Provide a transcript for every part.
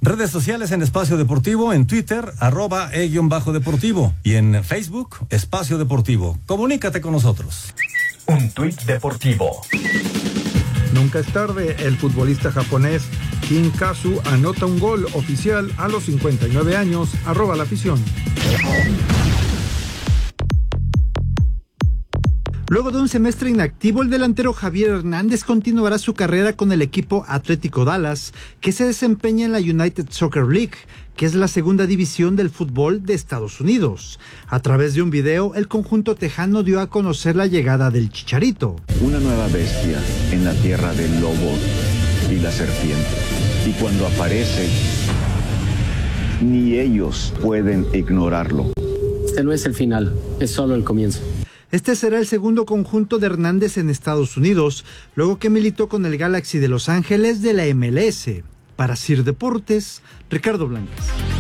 Redes sociales en Espacio Deportivo, en Twitter, @e_deportivo y en Facebook, Espacio Deportivo. Comunícate con nosotros. Un tuit deportivo. Nunca es tarde, el futbolista japonés Kim Kazu anota un gol oficial a los 59 años, @la afición. Luego de un semestre inactivo, el delantero Javier Hernández continuará su carrera con el equipo Atlético Dallas, que se desempeña en la United Soccer League, que es la segunda división del fútbol de Estados Unidos. A través de un video, el conjunto tejano dio a conocer la llegada del Chicharito. Una nueva bestia en la tierra del lobo y la serpiente. Y cuando aparece, ni ellos pueden ignorarlo. Este no es el final, es solo el comienzo. Este será el segundo conjunto de Hernández en Estados Unidos, luego que militó con el Galaxy de Los Ángeles de la MLS. Para Sir Deportes, Ricardo Blancas.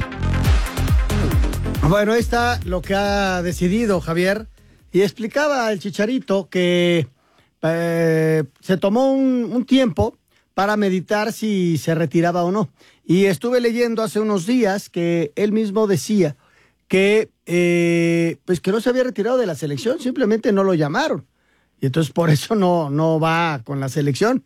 Bueno, ahí está lo que ha decidido Javier. Y explicaba el Chicharito que se tomó un tiempo para meditar si se retiraba o no. Y estuve leyendo hace unos días que él mismo decía que pues que no se había retirado de la selección, simplemente no lo llamaron. Y entonces por eso no va con la selección.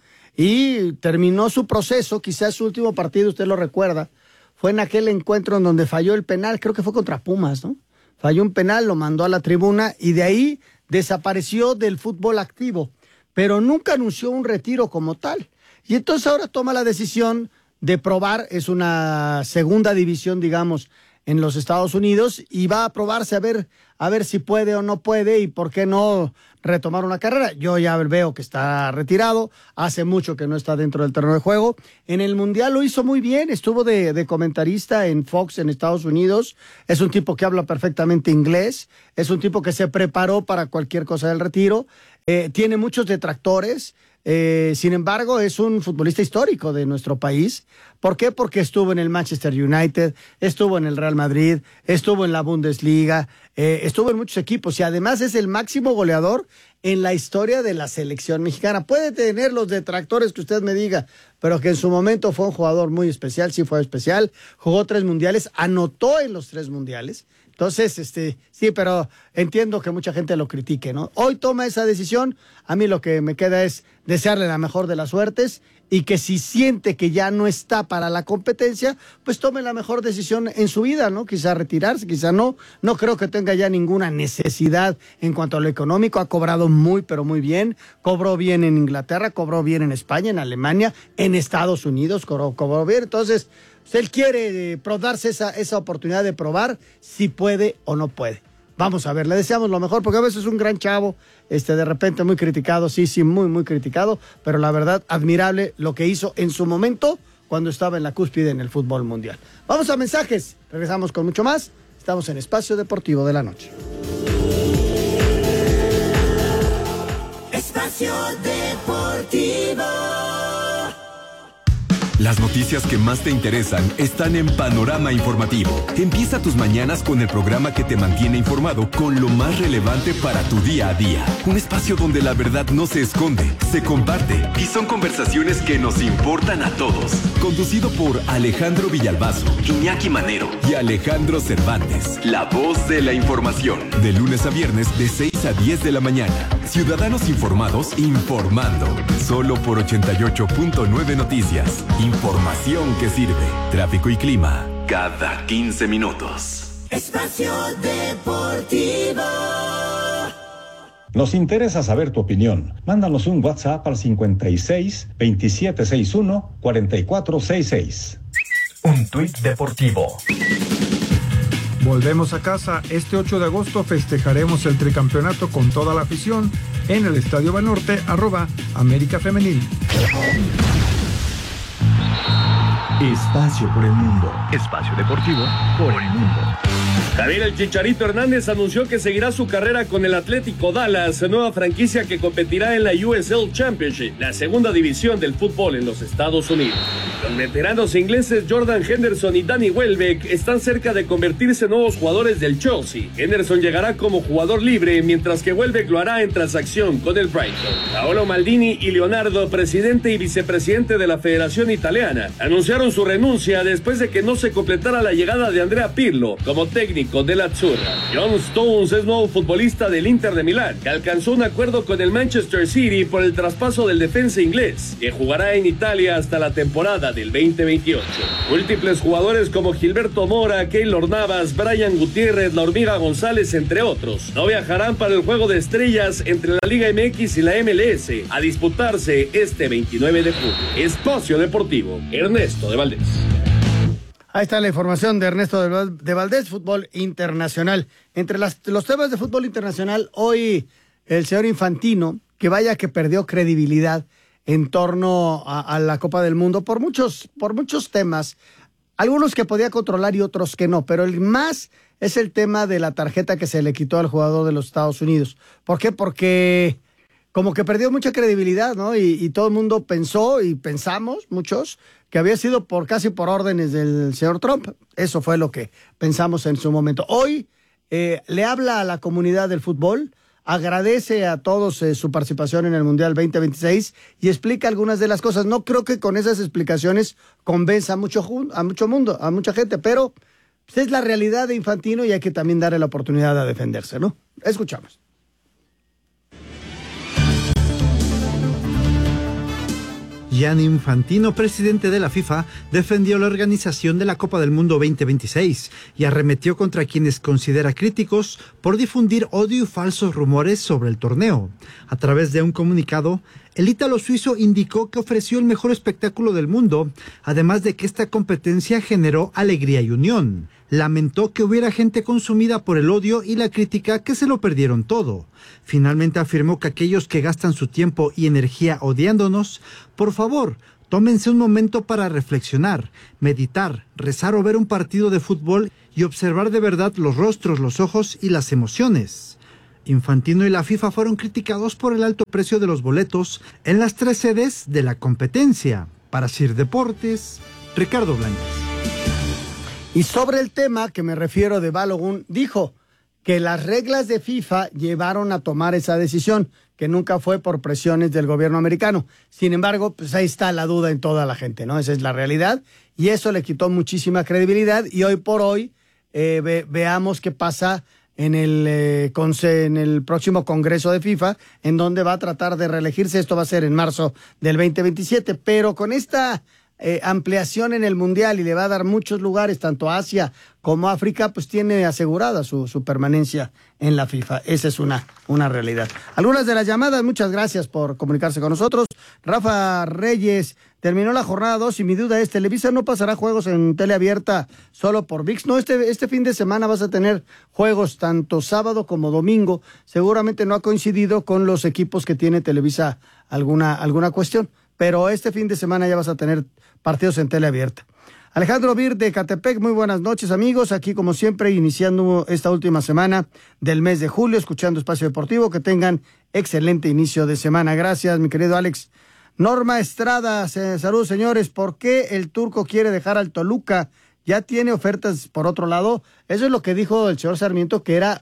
Y terminó su proceso, quizás su último partido, usted lo recuerda, fue en aquel encuentro en donde falló el penal, creo que fue contra Pumas, ¿no? Falló un penal, lo mandó a la tribuna y de ahí desapareció del fútbol activo, pero nunca anunció un retiro como tal. Y entonces ahora toma la decisión de probar, es una segunda división, digamos, en los Estados Unidos, y va a probarse a ver si puede o no puede y por qué no retomar una carrera. Yo ya veo que está retirado, hace mucho que no está dentro del terreno de juego. En el Mundial lo hizo muy bien, estuvo de comentarista en Fox en Estados Unidos, es un tipo que habla perfectamente inglés, es un tipo que se preparó para cualquier cosa del retiro, tiene muchos detractores. Sin embargo, es un futbolista histórico de nuestro país. ¿Por qué? Porque estuvo en el Manchester United, estuvo en el Real Madrid, estuvo en la Bundesliga, estuvo en muchos equipos y además es el máximo goleador en la historia de la selección mexicana. Puede tener los detractores que usted me diga, pero que en su momento fue un jugador muy especial, sí fue especial, jugó 3 mundiales, anotó en los 3 mundiales. Entonces, sí, pero entiendo que mucha gente lo critique, ¿no? Hoy toma esa decisión, a mí lo que me queda es desearle la mejor de las suertes y que si siente que ya no está para la competencia, pues tome la mejor decisión en su vida, ¿no? Quizá retirarse, quizá no. No creo que tenga ya ninguna necesidad en cuanto a lo económico, ha cobrado muy, pero muy bien, cobró bien en Inglaterra, cobró bien en España, en Alemania, en Estados Unidos, cobró bien, entonces él quiere darse esa oportunidad de probar si puede o no puede. Vamos a ver, le deseamos lo mejor, porque a veces es un gran chavo, de repente muy criticado, sí, muy, muy criticado, pero la verdad, admirable lo que hizo en su momento cuando estaba en la cúspide en el fútbol mundial. Vamos a mensajes, regresamos con mucho más, estamos en Espacio Deportivo de la Noche. Espacio Deportivo. Las noticias que más te interesan están en Panorama Informativo. Empieza tus mañanas con el programa que te mantiene informado con lo más relevante para tu día a día. Un espacio donde la verdad no se esconde, se comparte y son conversaciones que nos importan a todos. Conducido por Alejandro Villalbazo, Iñaki Manero y Alejandro Cervantes. La voz de la información. De lunes a viernes de 6 a 10 de la mañana. Ciudadanos informados informando. Solo por 88.9 Noticias. Información que sirve. Tráfico y clima cada 15 minutos. Espacio Deportivo. Nos interesa saber tu opinión. Mándanos un WhatsApp al 56 2761 4466. Un tuit deportivo. Volvemos a casa. Este 8 de agosto festejaremos el tricampeonato con toda la afición en el Estadio Banorte, @América Femenil. Espacio por el mundo. Espacio deportivo por el mundo. Javier el Chicharito Hernández anunció que seguirá su carrera con el Atlético Dallas, nueva franquicia que competirá en la USL Championship, la segunda división del fútbol en los Estados Unidos. Los veteranos ingleses Jordan Henderson y Danny Welbeck están cerca de convertirse en nuevos jugadores del Chelsea. Henderson llegará como jugador libre, mientras que Welbeck lo hará en transacción con el Brighton. Paolo Maldini y Leonardo, presidente y vicepresidente de la Federación Italiana, anunciaron su renuncia después de que no se completara la llegada de Andrea Pirlo como técnico de la Azzurra. John Stones es nuevo futbolista del Inter de Milán, que alcanzó un acuerdo con el Manchester City por el traspaso del defensa inglés, que jugará en Italia hasta la temporada del 2028. Múltiples jugadores como Gilberto Mora, Keylor Navas, Brian Gutiérrez, La Hormiga González, entre otros, no viajarán para el Juego de Estrellas entre la Liga MX y la MLS, a disputarse este 29 de julio. Espacio Deportivo, Ernesto de Valdés. Ahí está la información de Ernesto de Valdés, fútbol internacional. Entre los temas de fútbol internacional, hoy el señor Infantino, que vaya que perdió credibilidad en torno a la Copa del Mundo por muchos temas, algunos que podía controlar y otros que no, pero el más es el tema de la tarjeta que se le quitó al jugador de los Estados Unidos. ¿Por qué? Porque como que perdió mucha credibilidad, ¿no? Y todo el mundo pensó y pensamos, muchos, que había sido casi por órdenes del señor Trump. Eso fue lo que pensamos en su momento. Hoy le habla a la comunidad del fútbol, agradece a todos su participación en el Mundial 2026 y explica algunas de las cosas. No creo que con esas explicaciones convenza a mucho mundo, a mucha gente, pero pues, es la realidad de Infantino y hay que también darle la oportunidad a defenderse, ¿no? Escuchamos. Gianni Infantino, presidente de la FIFA, defendió la organización de la Copa del Mundo 2026 y arremetió contra quienes considera críticos por difundir odio y falsos rumores sobre el torneo. A través de un comunicado, el ítalo suizo indicó que ofreció el mejor espectáculo del mundo, además de que esta competencia generó alegría y unión. Lamentó que hubiera gente consumida por el odio y la crítica que se lo perdieron todo. Finalmente afirmó que aquellos que gastan su tiempo y energía odiándonos, por favor, tómense un momento para reflexionar, meditar, rezar o ver un partido de fútbol y observar de verdad los rostros, los ojos y las emociones. Infantino y la FIFA fueron criticados por el alto precio de los boletos en las 3 sedes de la competencia. Para Sir Deportes, Ricardo Blancas. Y sobre el tema que me refiero de Balogun, dijo que las reglas de FIFA llevaron a tomar esa decisión, que nunca fue por presiones del gobierno americano. Sin embargo, pues ahí está la duda en toda la gente, ¿no? Esa es la realidad y eso le quitó muchísima credibilidad y hoy por hoy veamos qué pasa en el próximo Congreso de FIFA, en donde va a tratar de reelegirse. Esto va a ser en marzo del 2027, pero con esta ampliación en el Mundial y le va a dar muchos lugares, tanto a Asia como a África, pues tiene asegurada su permanencia en la FIFA. Esa es una realidad. Algunas de las llamadas, muchas gracias por comunicarse con nosotros. Rafa Reyes, terminó la jornada 2 y mi duda es, ¿Televisa no pasará juegos en tele abierta solo por ViX? No, este fin de semana vas a tener juegos tanto sábado como domingo. Seguramente no ha coincidido con los equipos que tiene Televisa alguna cuestión, pero este fin de semana ya vas a tener partidos en tele abierta. Alejandro Vir de Catepec, muy buenas noches amigos, aquí como siempre iniciando esta última semana del mes de julio, escuchando Espacio Deportivo, que tengan excelente inicio de semana. Gracias mi querido Alex. Norma Estrada, saludos señores, ¿por qué el Turco quiere dejar al Toluca? ¿Ya tiene ofertas por otro lado? Eso es lo que dijo el señor Sarmiento, que era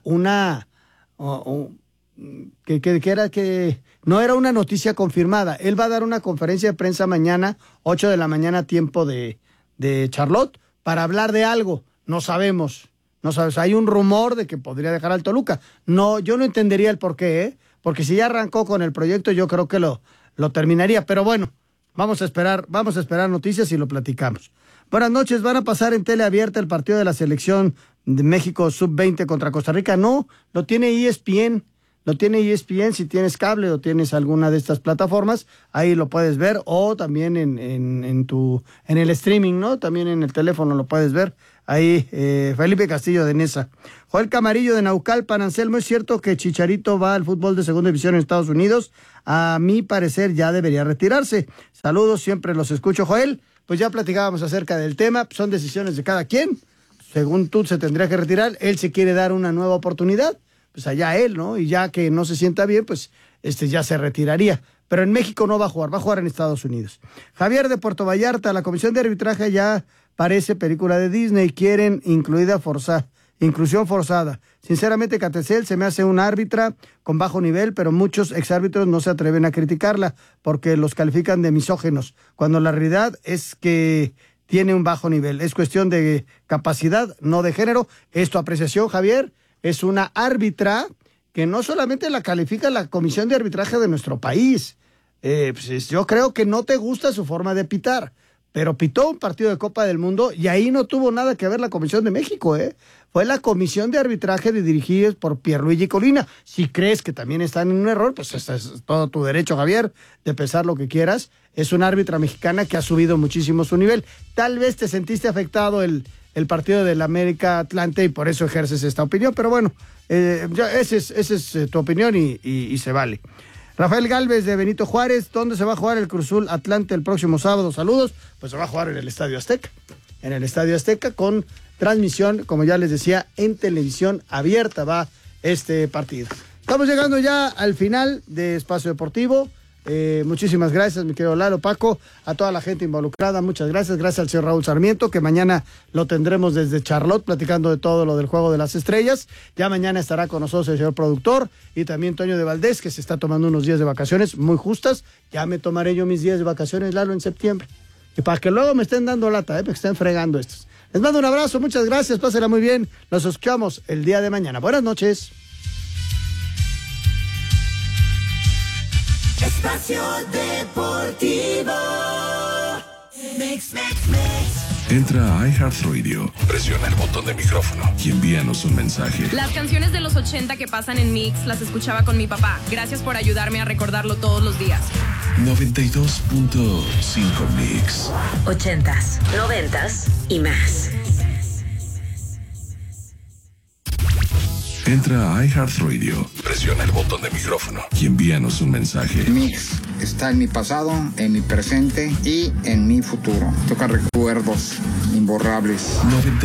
que no era una noticia confirmada. Él va a dar una conferencia de prensa mañana, 8 de la mañana, tiempo de Charlotte, para hablar de algo. No sabemos. Hay un rumor de que podría dejar al Toluca. No, yo no entendería el por qué, porque si ya arrancó con el proyecto, yo creo que lo terminaría. Pero bueno, vamos a esperar noticias y lo platicamos. Buenas noches, ¿van a pasar en tele abierta el partido de la selección de México Sub-20 contra Costa Rica? No, lo tiene ESPN. Si tienes cable o tienes alguna de estas plataformas, ahí lo puedes ver, o también en el streaming, ¿no? También en el teléfono lo puedes ver. Ahí, Felipe Castillo de Nesa. Joel Camarillo de Naucalpan. Anselmo, ¿es cierto que Chicharito va al fútbol de segunda división en Estados Unidos? A mi parecer ya debería retirarse. Saludos, siempre los escucho. Joel, pues ya platicábamos acerca del tema, son decisiones de cada quien. según tú, se tendría que retirar. Él se quiere dar una nueva oportunidad, pues allá él, ¿no? Y ya que no se sienta bien, pues ya se retiraría. Pero en México no va a jugar en Estados Unidos. Javier de Puerto Vallarta, la comisión de arbitraje ya parece película de Disney, quieren inclusión forzada. Sinceramente, Catecel se me hace una árbitra con bajo nivel, pero muchos exárbitros no se atreven a criticarla porque los califican de misógenos, cuando la realidad es que tiene un bajo nivel. Es cuestión de capacidad, no de género. Es tu apreciación, Javier. Es una árbitra que no solamente la califica la comisión de arbitraje de nuestro país. Pues yo creo que no te gusta su forma de pitar, pero pitó un partido de Copa del Mundo y ahí no tuvo nada que ver la Comisión de México, Fue la comisión de arbitraje dirigida por Pierluigi Colina. Si crees que también están en un error, pues es todo tu derecho, Javier, de pensar lo que quieras. Es una árbitra mexicana que ha subido muchísimo su nivel. Tal vez te sentiste afectado el partido del América Atlante y por eso ejerces esta opinión, pero bueno, esa es tu opinión y se vale. Rafael Gálvez de Benito Juárez, ¿dónde se va a jugar el Cruz Azul Atlante el próximo sábado? Saludos. Pues se va a jugar en el Estadio Azteca. En el Estadio Azteca con transmisión, como ya les decía, en televisión abierta va este partido. Estamos llegando ya al final de Espacio Deportivo. Muchísimas gracias, mi querido Lalo, Paco, a toda la gente involucrada, muchas gracias. Gracias al señor Raúl Sarmiento, que mañana lo tendremos desde Charlotte, platicando de todo lo del Juego de las Estrellas. Ya mañana estará con nosotros el señor productor y también Toño de Valdés, que se está tomando unos días de vacaciones muy justas. Ya me tomaré yo mis días de vacaciones, Lalo, en septiembre. Y para que luego me estén dando lata, porque estén fregando estos. Les mando un abrazo, muchas gracias, pásenla muy bien. Nos escuchamos el día de mañana. Buenas noches. Espacio Deportivo. Mix. Entra a iHeartRadio, presiona el botón de micrófono y envíanos un mensaje. Las canciones de los 80 que pasan en Mix las escuchaba con mi papá. Gracias por ayudarme a recordarlo todos los días. 92.5 Mix. 80s, 90s y más. Entra a iHeartRadio, presiona el botón de micrófono y envíanos un mensaje. Mix está en mi pasado, en mi presente y en mi futuro. Toca recuerdos imborrables.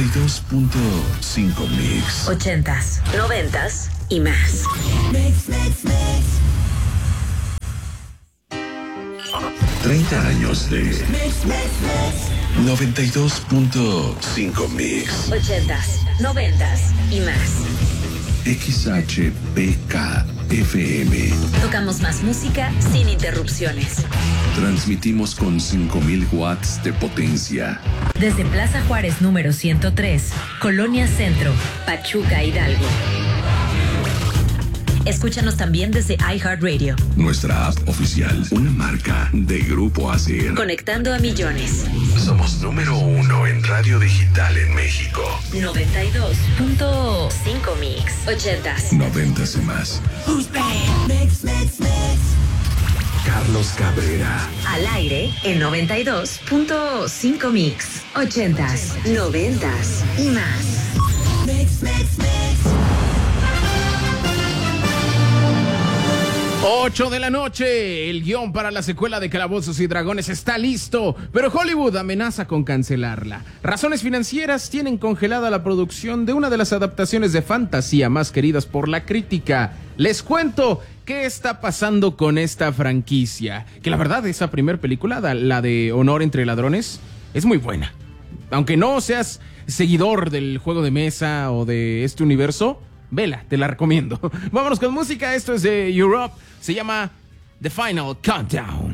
92.5 Mix. 80s, 90s y más. Mix. 30 años de 92.5 Mix. 80s, 90s y más. XHPK FM. Tocamos más música sin interrupciones. Transmitimos con 5,000 watts de potencia. Desde Plaza Juárez número 103, Colonia Centro, Pachuca, Hidalgo. Escúchanos también desde iHeartRadio. Nuestra app oficial, una marca de Grupo ASIR. Conectando a millones. Somos número 1 en radio digital en México. 92.5 Mix. 80s. 90s y más. Mix. Carlos Cabrera. Al aire en 92.5 Mix. 80s, 90s y más. Mix. 8 de la noche, el guión para la secuela de Calabozos y Dragones está listo, pero Hollywood amenaza con cancelarla. Razones financieras tienen congelada la producción de una de las adaptaciones de fantasía más queridas por la crítica. Les cuento qué está pasando con esta franquicia, que la verdad esa primer película, la de Honor entre Ladrones, es muy buena. Aunque no seas seguidor del juego de mesa o de este universo, vela, te la recomiendo. Vámonos con música, esto es de Europe, se llama The Final Countdown.